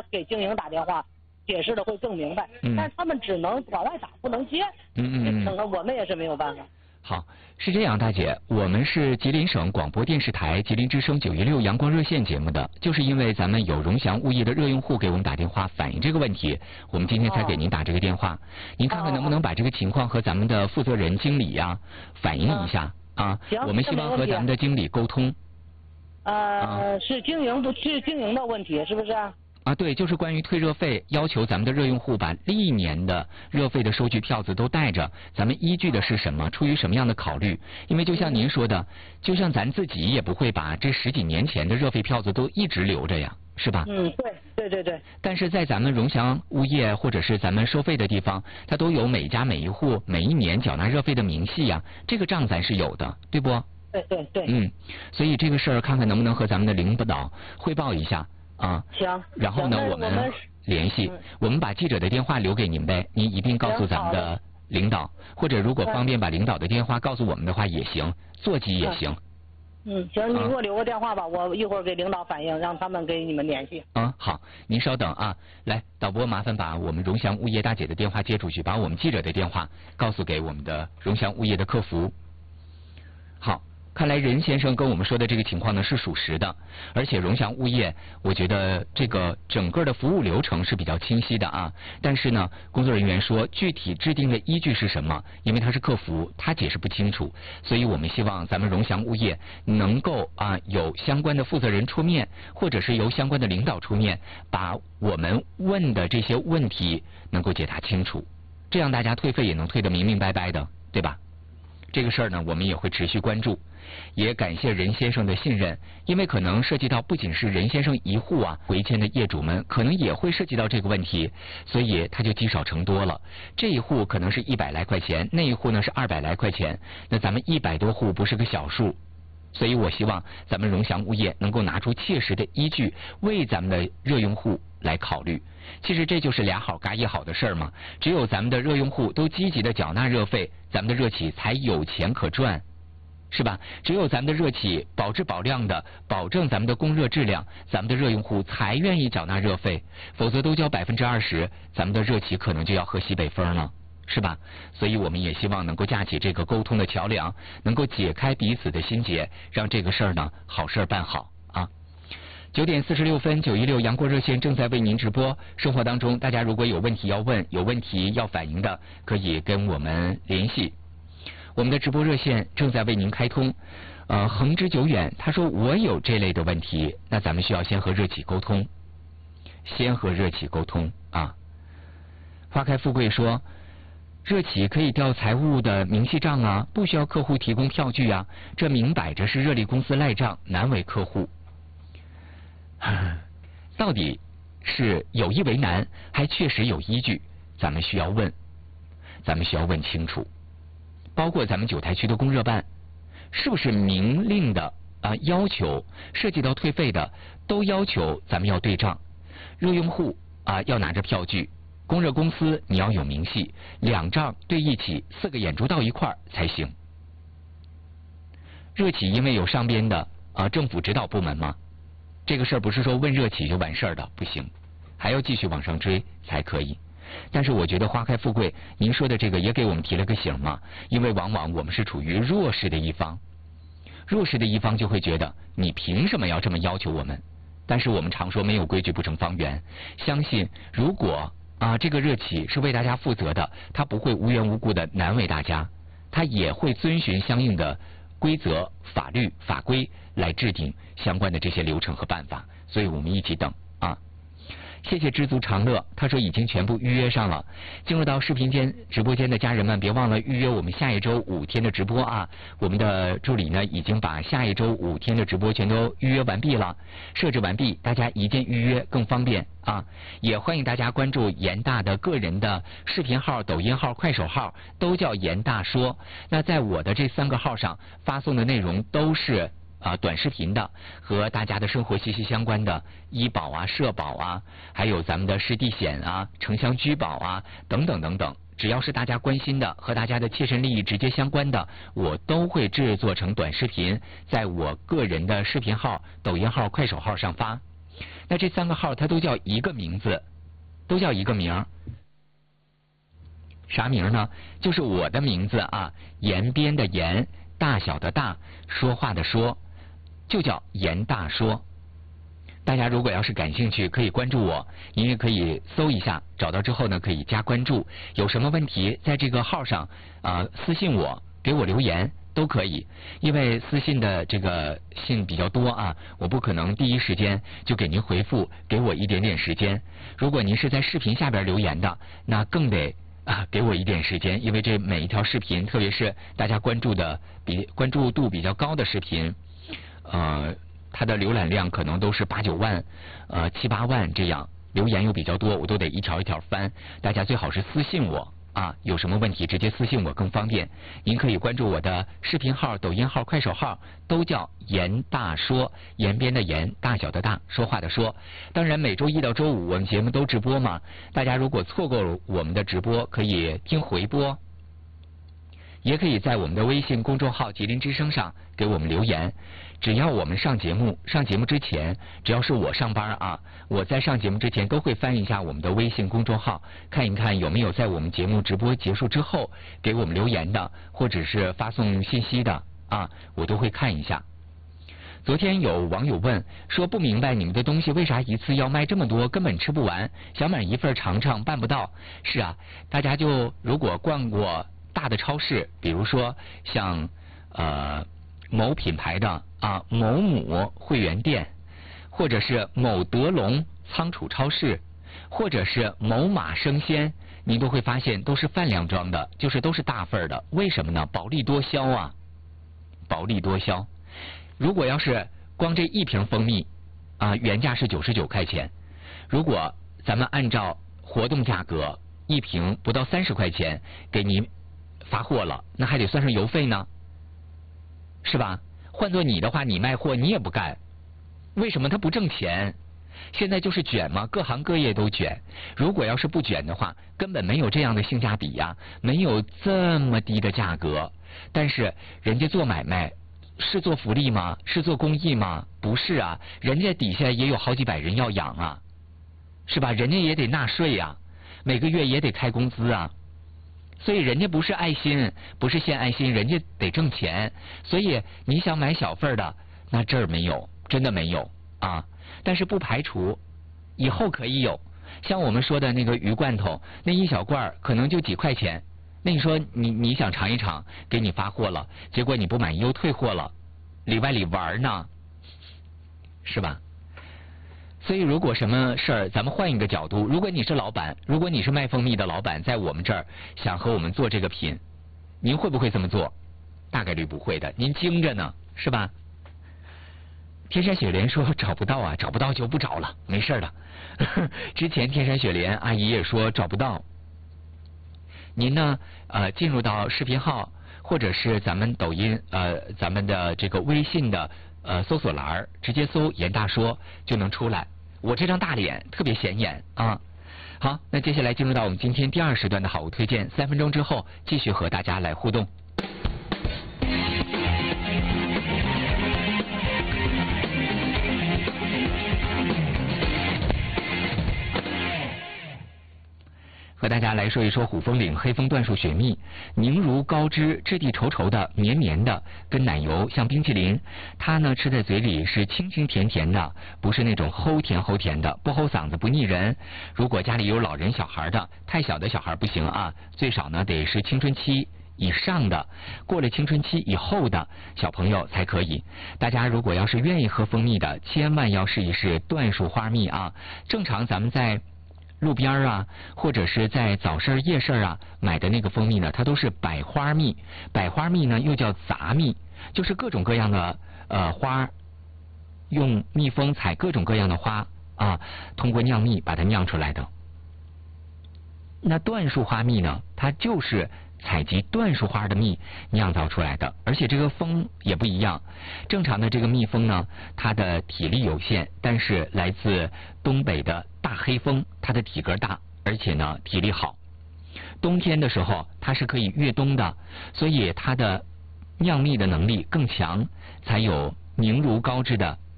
给经营打电话，解释的会更明白。但是他们只能往外打，不能接。我们也是没有办法。 好，是这样，大姐，我们是吉林省广播电视台吉林之声916阳光热线节目的，就是因为咱们有荣祥物业的热用户给我们打电话反映这个问题，我们今天才给您打这个电话。您看看能不能把这个情况和咱们的负责人经理呀反映一下啊？ 行， 我们希望和咱们的经理沟通。 是经营的问题，是不是？ 啊，对，就是关于退热费，要求咱们的热用户把历年的热费的收据票子都带着，咱们依据的是什么？出于什么样的考虑？因为就像您说的，就像咱自己也不会把这10几年前的热费票子都一直留着呀，是吧？ 对。 但是在咱们荣祥物业或者是咱们收费的地方，它都有每家每一户每一年缴纳热费的明细呀，这个账咱是有的，对不？ 对。 所以这个事儿看看能不能和咱们的领导汇报一下。 行。 然后呢，我们联系，我们把记者的电话留给您呗，您一并告诉咱们的领导，或者如果方便把领导的电话告诉我们的话也行，座机也行。 行，你给我留个电话吧，我一会儿给领导反映，让他们给你们联系。 好，您稍等啊，来，导播麻烦把我们荣祥物业大姐的电话接出去，把我们记者的电话告诉给我们的荣祥物业的客服。好。看来任先生跟我们说的这个情况呢是属实的，而且荣祥物业，我觉得这个整个的服务流程是比较清晰的啊。但是呢，工作人员说具体制定的依据是什么？因为他是客服，他解释不清楚，所以我们希望咱们荣祥物业能够有相关的负责人出面，或者是由相关的领导出面，把我们问的这些问题能够解答清楚，这样大家退费也能退得明明白白的，对吧？这个事儿呢，我们也会持续关注，也感谢任先生的信任，因为可能涉及到不仅是任先生一户回迁的业主们，可能也会涉及到这个问题，所以他就积少成多了。这一户可能是100来块钱，那一户呢是200来块钱，那咱们100多户不是个小数，所以我希望咱们荣祥物业能够拿出切实的依据，为咱们的热用户来考虑。其实这就是俩好嘎一好的事儿嘛，只有咱们的热用户都积极的缴纳热费，咱们的热企才有钱可赚，是吧？只有咱们的热企保质保量的保证咱们的供热质量，咱们的热用户才愿意缴纳热费，否则都交20%，咱们的热企可能就要喝西北风了，是吧？所以我们也希望能够架起这个沟通的桥梁，能够解开彼此的心结，让这个事儿呢好事办好啊。9点46分，916阳光热线正在为您直播。生活当中，大家如果有问题要问、有问题要反映的，可以跟我们联系。我们的直播热线正在为您开通。恒之久远，他说我有这类的问题，那咱们需要先和热企沟通，啊。花开富贵说，热企可以调财务的明细账啊，不需要客户提供票据啊，这明摆着是热力公司赖账，难为客户。到底是有意为难，还确实有依据？咱们需要问清楚。包括咱们9台区的供热办，是不是明令的要求涉及到退费的，都要求咱们要对账，热用户要拿着票据，供热公司你要有明细，2账对一起，4个眼珠到一块儿才行。热企因为有上边的政府指导部门嘛。这个事儿不是说问热企就完事儿的，不行，还要继续往上追才可以。但是我觉得花开富贵，您说的这个也给我们提了个醒嘛，因为往往我们是处于弱势的一方，弱势的一方就会觉得你凭什么要这么要求我们？但是我们常说没有规矩不成方圆，相信如果这个热企是为大家负责的，他不会无缘无故的难为大家，他也会遵循相应的规则、法律、法规来制定相关的这些流程和办法，所以我们一起等啊。谢谢知足常乐，他说已经全部预约上了。进入到视频间直播间的家人们，别忘了预约我们下一周5天的直播啊！我们的助理呢已经把下一周5天的直播全都预约完毕了，设置完毕，大家一键预约更方便啊！也欢迎大家关注严大的个人的视频号、抖音号、快手号，都叫严大说。那在我的这3个号上发送的内容都是短视频的，和大家的生活息息相关的医保啊、社保啊，还有咱们的市地险啊、城乡居保啊等等等等，只要是大家关心的和大家的切身利益直接相关的，我都会制作成短视频，在我个人的视频号、抖音号、快手号上发。 那这3个号它都叫一个名字，都叫一个名。啥名呢？就是我的名字啊，延边的延，大小的大，说话的说，就叫延大说。大家如果要是感兴趣，可以关注我，您也可以搜一下，找到之后呢，可以加关注。有什么问题，在这个号上私信我，给我留言都可以。因为私信的这个信比较多啊，我不可能第一时间就给您回复，给我一点点时间。如果您是在视频下边留言的，那更得给我一点时间，因为这每一条视频，特别是大家关注度比较高的视频，它的浏览量可能都是8、9万，7、8万这样，留言又比较多，我都得一条一条翻。大家最好是私信我啊，有什么问题直接私信我更方便。您可以关注我的视频号、抖音号、快手号，都叫延大说，延边的延，大小的大，说话的说。当然每周1到周5我们节目都直播嘛，大家如果错过了我们的直播，可以听回播，也可以在我们的微信公众号吉林之声上给我们留言。只要我们上节目之前，只要是我上班啊，我在上节目之前都会翻一下我们的微信公众号，看一看有没有在我们节目直播结束之后给我们留言的，或者是发送信息的啊，我都会看一下。昨天有网友问说，不明白你们的东西为啥一次要卖这么多，根本吃不完，想买一份尝尝办不到。是啊，大家就如果逛过大的超市，比如说像某品牌的某母会员店，或者是某德龙仓储超市，或者是某马生鲜，您都会发现都是饭量装的，就是都是大份的。为什么呢？薄利多销啊，薄利多销。如果要是光这1瓶蜂蜜原价是99块钱，如果咱们按照活动价格1瓶不到30块钱给您发货了，那还得算上邮费呢，是吧？换做你的话，你卖货你也不干，为什么？他不挣钱。现在就是卷嘛，各行各业都卷。如果要是不卷的话，根本没有这样的性价比呀，没有这么低的价格。但是人家做买卖是做福利吗？是做公益吗？不是啊，人家底下也有好几百人要养啊，是吧？人家也得纳税啊，每个月也得开工资啊。所以人家不是爱心，不是献爱心，人家得挣钱。所以你想买小份的，那这儿没有，真的没有啊。但是不排除以后可以有，像我们说的那个鱼罐头，那一小罐可能就几块钱。那你说你想尝一尝，给你发货了，结果你不满意又退货了，里外里玩呢，是吧？所以如果什么事儿，咱们换一个角度，如果你是老板，如果你是卖蜂蜜的老板，在我们这儿想和我们做这个品，您会不会这么做？大概率不会的，您精着呢，是吧？天山雪莲说找不到啊，找不到就不找了，没事的。之前天山雪莲阿姨也说找不到。您呢进入到视频号或者是咱们抖音咱们的这个微信的搜索栏，直接搜严大说就能出来。我这张大脸特别显眼啊。好，那接下来进入到我们今天第2时段的好物推荐，3分钟之后继续和大家来互动。和大家来说一说虎峰岭黑蜂椴树雪蜜，凝如膏脂，质地稠稠的，绵绵的，跟奶油像冰淇淋。它呢吃在嘴里是清清甜甜的，不是那种齁甜齁甜的，不齁嗓子不腻人。如果家里有老人小孩的，太小的小孩不行啊，最少呢得是青春期以上的，过了青春期以后的小朋友才可以。大家如果要是愿意喝蜂蜜的，千万要试一试椴树花蜜啊。正常咱们在路边啊，或者是在早市夜市啊买的那个蜂蜜呢，它都是百花蜜。百花蜜呢又叫杂蜜，就是各种各样的花，用蜜蜂采各种各样的花啊，通过酿蜜把它酿出来的。那椴树花蜜呢，它就是采集椴树花的蜜酿造出来的，而且这个蜂也不一样。正常的这个蜜蜂呢，它的体力有限，但是来自东北的大黑蜂，它的体格大，而且呢体力好。冬天的时候它是可以越冬的，所以它的酿蜜的能力更强，才有凝如膏脂的